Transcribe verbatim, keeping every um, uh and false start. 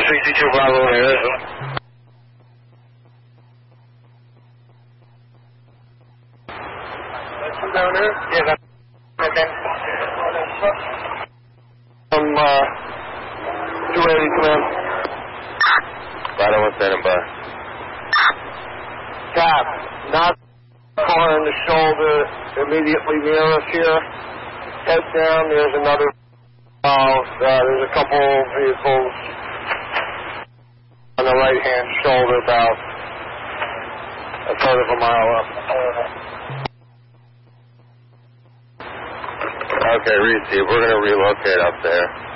sixty-two Bravo here. Down there? Yeah, that's okay. Um, uh, two eighty, command. Vital one standing by. Cap, not car in the shoulder immediately near us here. Head down, there's another valve. Uh, there's a couple vehicles on the right-hand shoulder about a third of a mile up. Okay, receive. We're going to relocate up there.